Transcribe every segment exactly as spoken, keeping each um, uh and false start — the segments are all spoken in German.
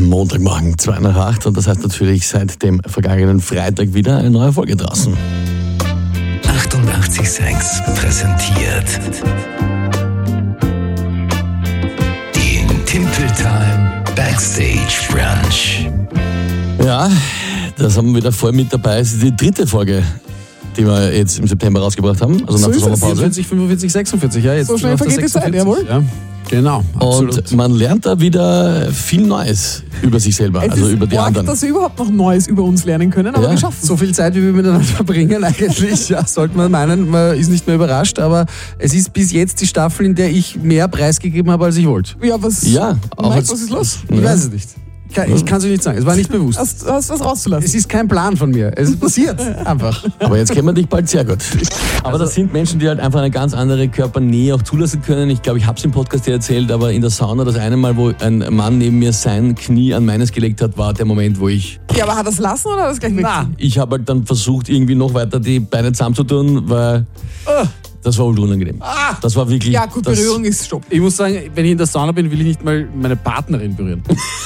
Montagmorgen, zwei nach acht und das heißt natürlich seit dem vergangenen Freitag wieder eine neue Folge draußen. achtundachtzig Komma sechs präsentiert den Timpel Time Backstage Brunch. Ja, das haben wir wieder voll mit dabei. Es ist die dritte Folge, die wir jetzt im September rausgebracht haben, also so nach der Sommerpause. vierundvierzig, fünfundvierzig, sechsundvierzig, ja, jetzt So schnell auf der vergeht die Zeit, sechsundvierzig, jawohl. Ja. Genau, absolut. Und man lernt da wieder viel Neues über sich selber, Es also ist über die arg, anderen. dass wir überhaupt noch Neues über uns lernen können, aber Ja. wir schaffen So viel Zeit, wie wir miteinander verbringen, eigentlich, ja, sollte man meinen, man ist nicht mehr überrascht, aber es ist bis jetzt die Staffel, in der ich mehr preisgegeben habe, als ich wollte. Ja, was, Ja, auch Mike, als- was ist los? Ich Ja. weiß es nicht. Ich kann- Ich kann es euch nicht sagen, es war nicht bewusst. Hast, hast was rauszulassen? Es ist kein Plan von mir, es ist passiert, einfach. Aber jetzt kennen wir dich bald sehr gut. Aber das sind Menschen, die halt einfach eine ganz andere Körpernähe auch zulassen können. Ich glaube, ich habe es im Podcast ja erzählt, aber in der Sauna, das eine Mal, wo ein Mann neben mir sein Knie an meines gelegt hat, war der Moment, wo ich... Ja, aber hat er es lassen oder hat er es gleich weg? Ich habe halt dann versucht, irgendwie noch weiter die Beine zusammenzutun, weil das war ultra unangenehm. Das war wirklich... Ja, gut, das, Berührung ist Stopp. Ich muss sagen, wenn ich in der Sauna bin, will ich nicht mal meine Partnerin berühren.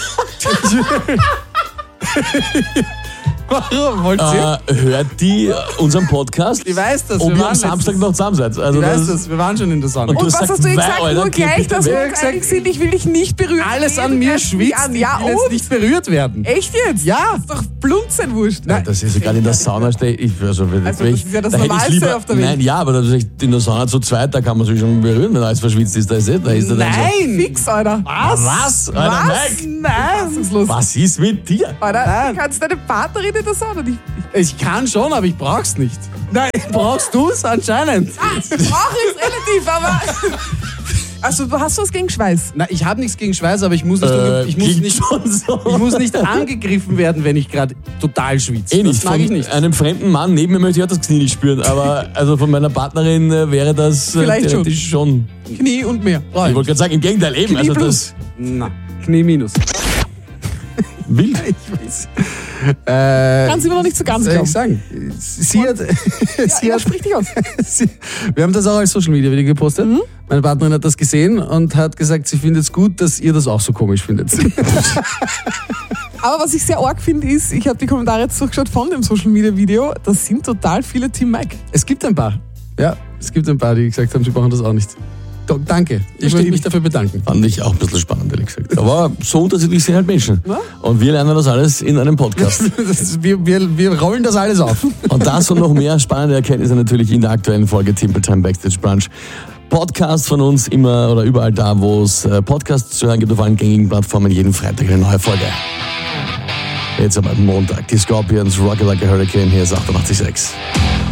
Warum? Wollt ihr? Äh, hört die unseren Podcast? Ich weiß das, Ob wir ihr waren am Samstag letztens- noch zusammen seid. Also Ich weiß das, das, wir waren schon in der Sauna. Und Und du was sagst, hast du nein, gesagt? Alter, Nur geh gleich, bitte dass weg. wir Ich uns hab einig gesagt, sind, ich will dich nicht berühren. Alles an Nee, mir du schwitzt, kannst ich mich an. will Ja, jetzt und? nicht berührt werden. Echt jetzt? Ja. Ist doch blunzenwurscht. Nein, das ist egal in der Sauna stehe ich. Also, wenn, Also, wenn das ich, ist ja das da hätte ich Normalste lieber, auf der Welt. Nein, ja, aber das ist in der Sauna zu zweit, da kann man sich schon berühren, wenn alles verschwitzt ist. Da ist, da ist er dann so. Nein! Fix, Alter. Was? Was? Alter, Was? Mike, Nein. Was ist los? was ist mit dir? Alter, Nein. du kannst deine Partnerin in der Sauna nicht... Ich kann schon, aber ich brauch's nicht. Nein, brauchst du's anscheinend? Brauche ist relativ, aber... Also, du hast was gegen Schweiß? Na, ich habe nichts gegen Schweiß, aber ich muss nicht, Äh, ich muss klingt nicht, schon so. ich muss nicht angegriffen werden, wenn ich gerade total schwitze. Eh nicht. Das mag Von ich nicht. einem fremden Mann neben mir möchte ich auch das Knie nicht spüren, aber also von meiner Partnerin äh, wäre das äh, Vielleicht schon. theoretisch schon. Knie und mehr. Ich wollte gerade sagen, im Gegenteil eben. Knie Also plus. das Na, Knie minus. wild. Ich weiß. Äh, Kannst du immer noch nicht so ganz soll glauben. ich sagen? Sie hat, sie Ja, hat sprich dich aus. sie, wir haben das auch als Social Media Video gepostet. Mhm. Meine Partnerin hat das gesehen und hat gesagt, sie findet es gut, dass ihr das auch so komisch findet. Aber was ich sehr arg finde, ist, ich habe die Kommentare jetzt durchgeschaut von dem Social Media Video, da sind total viele Team Mike. Es gibt ein paar. Ja, es gibt ein paar, die gesagt haben, sie brauchen das auch nicht. Do- Danke. Ich möchte Immerhin. mich dafür bedanken. Fand ich auch ein bisschen spannend, ehrlich gesagt. Aber so unterschiedlich sind halt Menschen. Ja. Und wir lernen das alles in einem Podcast. Das ist, wir, wir, wir rollen das alles auf. Und das und noch mehr spannende Erkenntnisse natürlich in der aktuellen Folge Timpel Time Backstage Brunch. Podcast von uns immer oder überall da, wo es äh, Podcasts zu hören gibt, auf allen gängigen Plattformen, jeden Freitag eine neue Folge. Jetzt aber Montag, die Scorpions, Rock It Like a Hurricane, hier ist achtundachtzig Komma sechs.